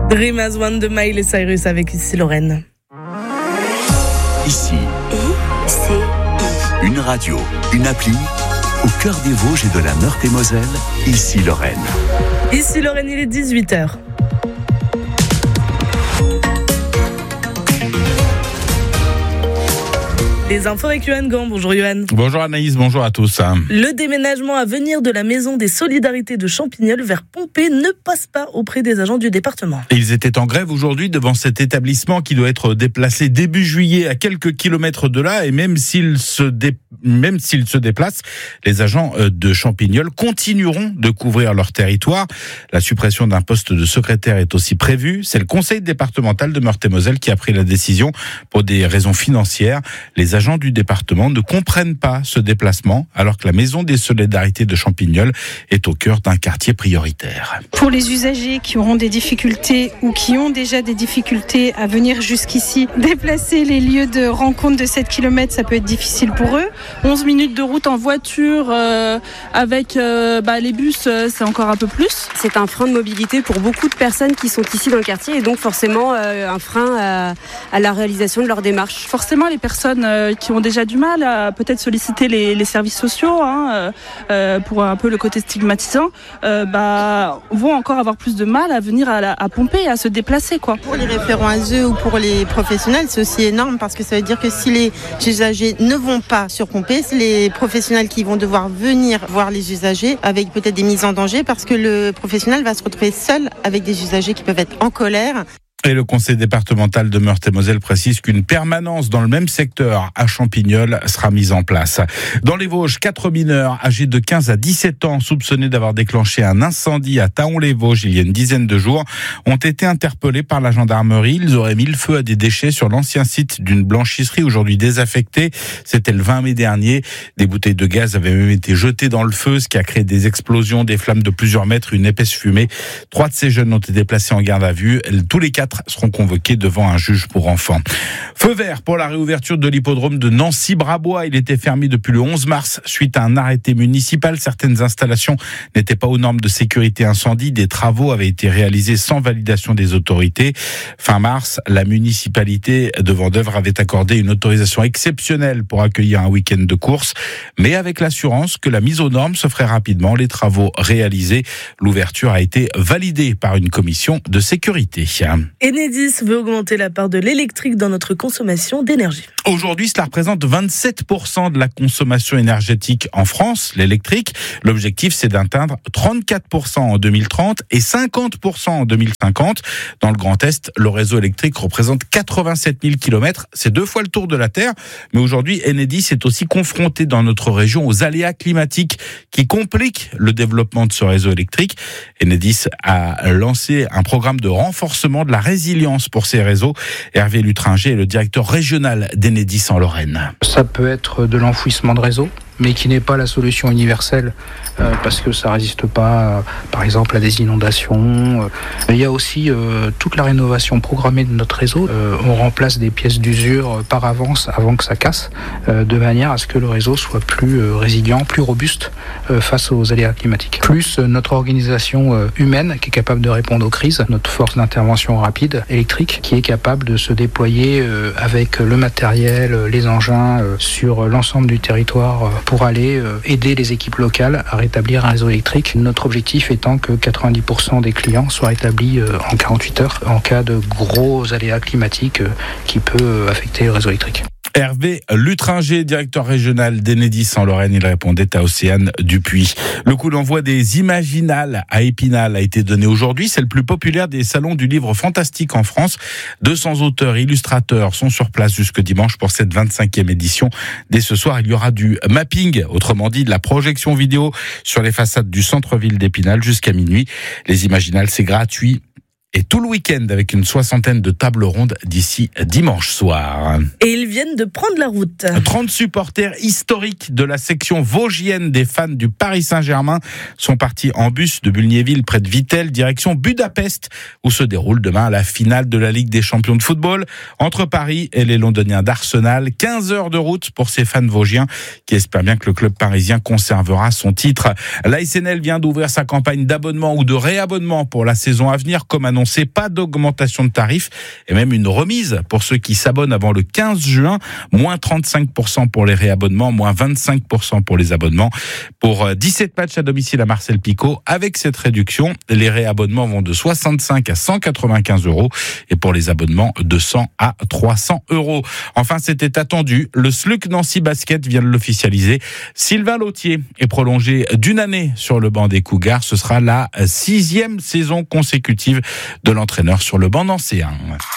Dream As One de Miley Cyrus avec Ici Lorraine. Ici, ICI. une radio, une appli, au cœur des Vosges et de la Meurthe-et-Moselle, Ici Lorraine. Ici Lorraine, il est 18h. Les infos avec Yohan Gant. Bonjour Yohan. Bonjour Anaïs, bonjour à tous. Le déménagement à venir de la maison des solidarités de Champignol vers Pompée ne passe pas auprès des agents du département. Ils étaient en grève aujourd'hui devant cet établissement qui doit être déplacé début juillet à quelques kilomètres de là, et même s'ils se déplacent, les agents de Champignol continueront de couvrir leur territoire. La suppression d'un poste de secrétaire est aussi prévue. C'est le conseil départemental de Meurthe-et-Moselle qui a pris la décision pour des raisons financières. Les agents du département ne comprennent pas ce déplacement alors que la maison des solidarités de Champignol est au cœur d'un quartier prioritaire. Pour les usagers qui auront des difficultés ou qui ont déjà des difficultés à venir jusqu'ici, déplacer les lieux de rencontre de 7 km, ça peut être difficile pour eux. 11 minutes de route en voiture avec les bus, c'est encore un peu plus. C'est un frein de mobilité pour beaucoup de personnes qui sont ici dans le quartier et donc forcément un frein à la réalisation de leur démarche. Forcément, les personnes qui ont déjà du mal à peut-être solliciter les services sociaux pour un peu le côté stigmatisant, vont encore avoir plus de mal à venir à Pompée, à se déplacer, quoi. Pour les référents ASE ou pour les professionnels, c'est aussi énorme parce que ça veut dire que si les usagers ne vont pas sur Pompée, c'est les professionnels qui vont devoir venir voir les usagers avec peut-être des mises en danger parce que le professionnel va se retrouver seul avec des usagers qui peuvent être en colère. Et le conseil départemental de Meurthe-et-Moselle précise qu'une permanence dans le même secteur à Champignol sera mise en place. Dans les Vosges, 4 mineurs âgés de 15 à 17 ans soupçonnés d'avoir déclenché un incendie à Thaon-les-Vosges il y a une dizaine de jours ont été interpellés par la gendarmerie. Ils auraient mis le feu à des déchets sur l'ancien site d'une blanchisserie aujourd'hui désaffectée. C'était le 20 mai dernier. Des bouteilles de gaz avaient même été jetées dans le feu, ce qui a créé des explosions, des flammes de plusieurs mètres, une épaisse fumée. 3 de ces jeunes ont été placés en garde à vue. Tous les 4 seront convoqués devant un juge pour enfants. Feu vert pour la réouverture de l'hippodrome de Nancy-Brabois. Il était fermé depuis le 11 mars suite à un arrêté municipal. Certaines installations n'étaient pas aux normes de sécurité incendie. Des travaux avaient été réalisés sans validation des autorités. Fin mars, la municipalité de Vendeuvre avait accordé une autorisation exceptionnelle pour accueillir un week-end de course, mais avec l'assurance que la mise aux normes se ferait rapidement. Les travaux réalisés, l'ouverture a été validée par une commission de sécurité. Enedis veut augmenter la part de l'électrique dans notre consommation d'énergie. Aujourd'hui, cela représente 27% de la consommation énergétique en France, l'électrique. L'objectif, c'est d'atteindre 34% en 2030 et 50% en 2050. Dans le Grand Est, le réseau électrique représente 87 000 km. C'est 2 fois le tour de la Terre. Mais aujourd'hui, Enedis est aussi confronté dans notre région aux aléas climatiques qui compliquent le développement de ce réseau électrique. Enedis a lancé un programme de renforcement de la résilience pour ces réseaux. Hervé Lutringer est le directeur régional d'Enedis en Lorraine. Ça peut être de l'enfouissement de réseau, mais qui n'est pas la solution universelle parce que ça résiste pas, par exemple, à des inondations. Il y a aussi toute la rénovation programmée de notre réseau. On remplace des pièces d'usure par avance avant que ça casse, de manière à ce que le réseau soit plus résilient, plus robuste face aux aléas climatiques. Plus notre organisation humaine qui est capable de répondre aux crises, notre force d'intervention rapide électrique qui est capable de se déployer avec le matériel, les engins sur l'ensemble du territoire pour aller aider les équipes locales à rétablir un réseau électrique. Notre objectif étant que 90% des clients soient rétablis en 48 heures en cas de gros aléas climatiques qui peut affecter le réseau électrique. Hervé Lutringer, directeur régional d'Enedis en Lorraine, il répondait à Océane Dupuis. Le coup d'envoi des Imaginales à Épinal a été donné aujourd'hui. C'est le plus populaire des salons du livre fantastique en France. 200 auteurs et illustrateurs sont sur place jusque dimanche pour cette 25e édition. Dès ce soir, il y aura du mapping, autrement dit de la projection vidéo sur les façades du centre-ville d'Épinal jusqu'à minuit. Les Imaginales, c'est gratuit. Et tout le week-end avec une 60aine de tables rondes d'ici dimanche soir. Et ils viennent de prendre la route. 30 supporters historiques de la section vosgienne des fans du Paris Saint-Germain sont partis en bus de Bulgnéville près de Vittel, direction Budapest, où se déroule demain la finale de la Ligue des champions de football entre Paris et les Londoniens d'Arsenal. 15 heures de route pour ces fans vosgiens qui espèrent bien que le club parisien conservera son titre. L'ASNL vient d'ouvrir sa campagne d'abonnement ou de réabonnement pour la saison à venir, comme annoncé annoncé, pas d'augmentation de tarifs et même une remise pour ceux qui s'abonnent avant le 15 juin, moins 35% pour les réabonnements, moins 25% pour les abonnements. Pour 17 matchs à domicile à Marcel Picot, avec cette réduction, les réabonnements vont de 65 à 195 euros et pour les abonnements de 100 à 300 euros. Enfin, c'était attendu. Le SLUC Nancy Basket vient de l'officialiser. Sylvain Lautier est prolongé d'une année sur le banc des Cougars. Ce sera la 6e saison consécutive de l'entraîneur sur le banc nancéen.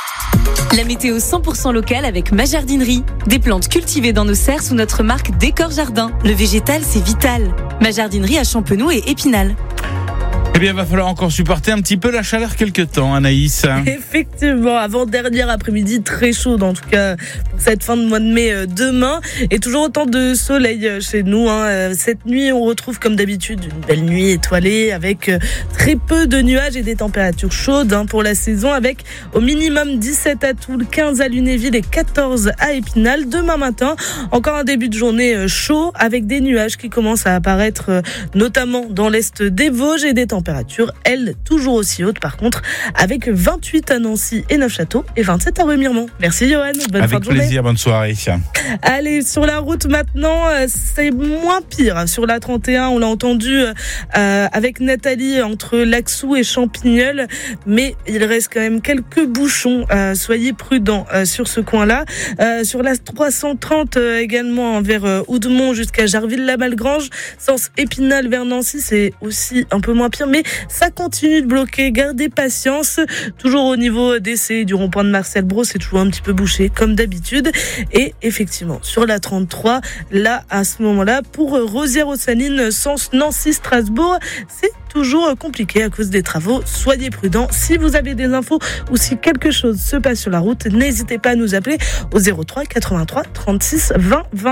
La météo 100% locale avec Ma Jardinerie. Des plantes cultivées dans nos serres sous notre marque Décor Jardin. Le végétal, c'est vital. Ma Jardinerie à Champenoux et Épinal. Eh bien, il va falloir encore supporter un petit peu la chaleur quelque temps, Anaïs. Effectivement, avant-dernière après-midi, très chaude en tout cas pour cette fin de mois de mai demain. Et toujours autant de soleil chez nous. Cette nuit, on retrouve comme d'habitude une belle nuit étoilée avec très peu de nuages et des températures chaudes pour la saison, avec au minimum 17 à Toul, 15 à Lunéville et 14 à Épinal. Demain matin, encore un début de journée chaud avec des nuages qui commencent à apparaître notamment dans l'est des Vosges et des températures, elles, toujours aussi hautes par contre, avec 28 à Nancy et Neufchâteau et 27 à Remiremont. Merci Johan, bonne fin de journée. Avec plaisir, bonne soirée. Allez, sur la route maintenant, c'est moins pire. Sur la 31, on l'a entendu avec Nathalie entre Laxou et Champignol, mais il reste quand même quelques bouchons. Soyez prudents sur ce coin-là. Sur la 330 également vers Oudemont jusqu'à Jarville-la-Malgrange, sens Épinal vers Nancy, c'est aussi un peu moins pire, mais ça continue de bloquer. Gardez patience. Toujours au niveau d'essai du rond-point de Marcel Brault, c'est toujours un petit peu bouché comme d'habitude. Et effectivement, sur la 33, là, à ce moment-là, pour Rosières-aux-Salines, sens Nancy-Strasbourg, c'est toujours compliqué à cause des travaux. Soyez prudents. Si vous avez des infos ou si quelque chose se passe sur la route, n'hésitez pas à nous appeler au 03 83 36 20 20.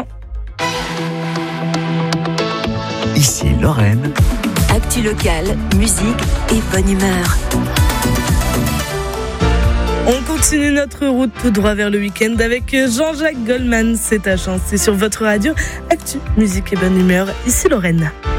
Ici Lorraine. Actu locale, musique et bonne humeur. On continue notre route tout droit vers le week-end avec Jean-Jacques Goldman. C'est ta chance, c'est sur votre radio. Actu, musique et bonne humeur. Ici Lorraine.